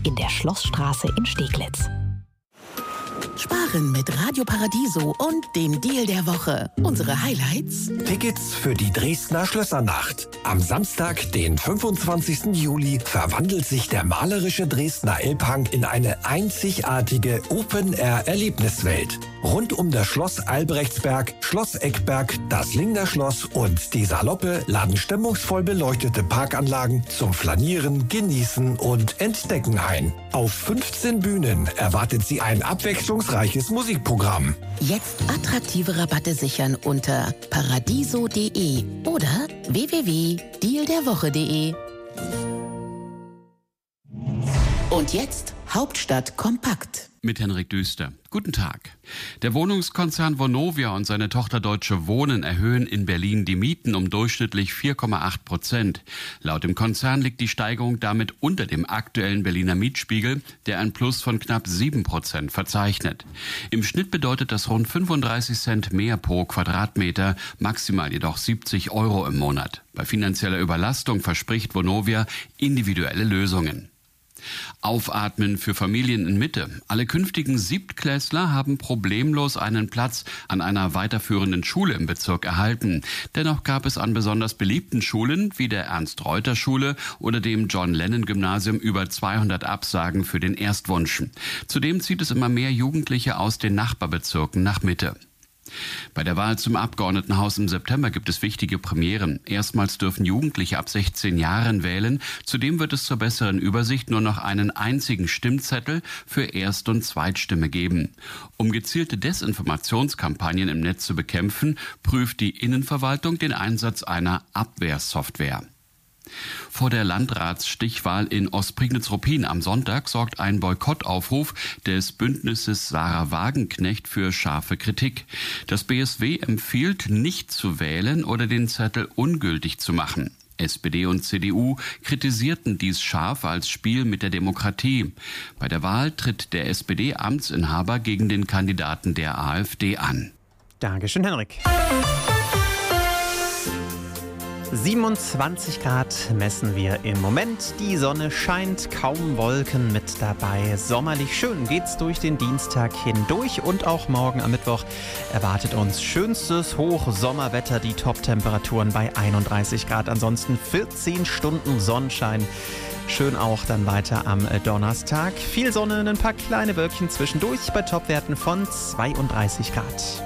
in der Schlossstraße in Steglitz. Sparen mit Radio Paradiso und dem Deal der Woche. Unsere Highlights: Tickets für die Dresdner Schlössernacht. Am Samstag, den 25. Juli, verwandelt sich der malerische Dresdner Elbhang in eine einzigartige Open-Air-Erlebniswelt. Rund um das Schloss Albrechtsberg, Schloss Eckberg, das Lingner Schloss und die Saloppe laden stimmungsvoll beleuchtete Parkanlagen zum Flanieren, Genießen und Entdecken ein. Auf 15 Bühnen erwartet Sie ein abwechslungsreiches Musikprogramm. Jetzt attraktive Rabatte sichern unter paradiso.de oder www.dealderwoche.de. Und jetzt Hauptstadt kompakt. Mit Henrik Düster. Guten Tag. Der Wohnungskonzern Vonovia und seine Tochter Deutsche Wohnen erhöhen in Berlin die Mieten um durchschnittlich 4,8%. Laut dem Konzern liegt die Steigerung damit unter dem aktuellen Berliner Mietspiegel, der ein Plus von knapp 7% verzeichnet. Im Schnitt bedeutet das rund 35 Cent mehr pro Quadratmeter, maximal jedoch 70 € im Monat. Bei finanzieller Überlastung verspricht Vonovia individuelle Lösungen. Aufatmen für Familien in Mitte. Alle künftigen Siebtklässler haben problemlos einen Platz an einer weiterführenden Schule im Bezirk erhalten. Dennoch gab es an besonders beliebten Schulen wie der Ernst-Reuter-Schule oder dem John-Lennon-Gymnasium über 200 Absagen für den Erstwunsch. Zudem zieht es immer mehr Jugendliche aus den Nachbarbezirken nach Mitte. Bei der Wahl zum Abgeordnetenhaus im September gibt es wichtige Premieren. Erstmals dürfen Jugendliche ab 16 Jahren wählen. Zudem wird es zur besseren Übersicht nur noch einen einzigen Stimmzettel für Erst- und Zweitstimme geben. Um gezielte Desinformationskampagnen im Netz zu bekämpfen, prüft die Innenverwaltung den Einsatz einer Abwehrsoftware. Vor der Landratsstichwahl in Ostprignitz-Ruppin am Sonntag sorgt ein Boykottaufruf des Bündnisses Sarah Wagenknecht für scharfe Kritik. Das BSW empfiehlt, nicht zu wählen oder den Zettel ungültig zu machen. SPD und CDU kritisierten dies scharf als Spiel mit der Demokratie. Bei der Wahl tritt der SPD-Amtsinhaber gegen den Kandidaten der AfD an. Dankeschön, Henrik. 27 Grad messen wir im Moment. Die Sonne scheint, kaum Wolken mit dabei. Sommerlich schön geht's durch den Dienstag hindurch und auch morgen am Mittwoch erwartet uns schönstes Hochsommerwetter. Die Top-Temperaturen bei 31 Grad. Ansonsten 14 Stunden Sonnenschein. Schön auch dann weiter am Donnerstag. Viel Sonne, ein paar kleine Wölkchen zwischendurch bei Topwerten von 32 Grad.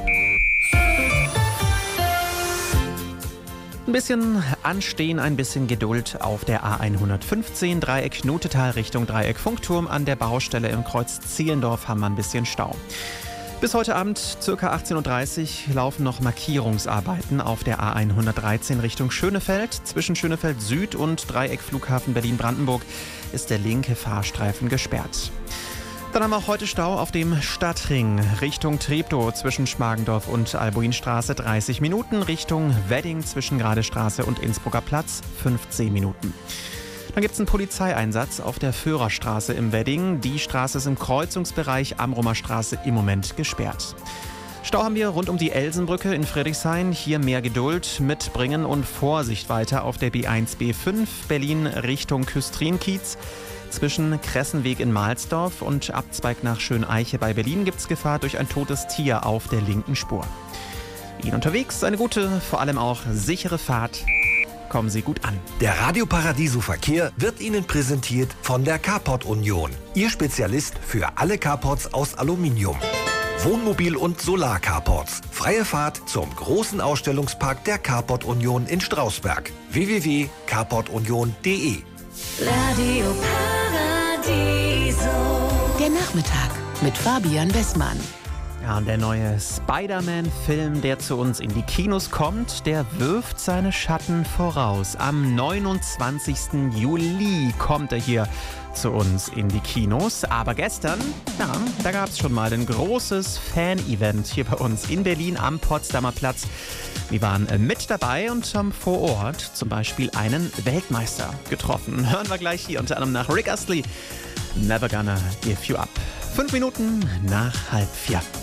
Ein bisschen Anstehen, ein bisschen Geduld auf der A115, Dreieck Nutetal Richtung Dreieck Funkturm. An der Baustelle im Kreuz Zehlendorf haben wir ein bisschen Stau. Bis heute Abend, ca. 18.30 Uhr, laufen noch Markierungsarbeiten auf der A113 Richtung Schönefeld. Zwischen Schönefeld Süd und Dreieck Flughafen Berlin-Brandenburg ist der linke Fahrstreifen gesperrt. Dann haben wir auch heute Stau auf dem Stadtring Richtung Treptow zwischen Schmargendorf und Albuinstraße 30 Minuten, Richtung Wedding zwischen Gradestraße und Innsbrucker Platz 15 Minuten. Dann gibt es einen Polizeieinsatz auf der Führerstraße im Wedding. Die Straße ist im Kreuzungsbereich Amrumer Straße im Moment gesperrt. Stau haben wir rund um die Elsenbrücke in Friedrichshain. Hier mehr Geduld mitbringen und Vorsicht weiter auf der B1, B5 Berlin Richtung Küstrin-Kiez. Zwischen Kressenweg in Mahlsdorf und Abzweig nach Schöneiche bei Berlin gibt es Gefahr durch ein totes Tier auf der linken Spur. Ihnen unterwegs eine gute, vor allem auch sichere Fahrt. Kommen Sie gut an. Der Radio Paradiso Verkehr wird Ihnen präsentiert von der Carport Union. Ihr Spezialist für alle Carports aus Aluminium. Wohnmobil- und Solar-Carports. Freie Fahrt zum großen Ausstellungspark der Carport Union in Strausberg. www.carportunion.de. Radio Paradiso. Der Nachmittag mit Fabian Bessmann. Ja, und der neue Spider-Man-Film, der zu uns in die Kinos kommt, der wirft seine Schatten voraus. Am 29. Juli kommt er hier zu uns in die Kinos. Aber gestern, ja, da gab es schon mal ein großes Fan-Event hier bei uns in Berlin am Potsdamer Platz. Wir waren mit dabei und haben vor Ort zum Beispiel einen Weltmeister getroffen. Hören wir gleich hier unter anderem nach Rick Astley. Never Gonna Give You Up. 5 Minuten nach 3:30.